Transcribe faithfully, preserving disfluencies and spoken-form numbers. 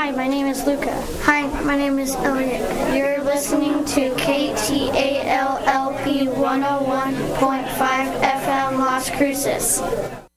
Hi, my name is Luca. Hi, my name is Elliot. You're listening to K T A L L P one oh one point five F M Las Cruces.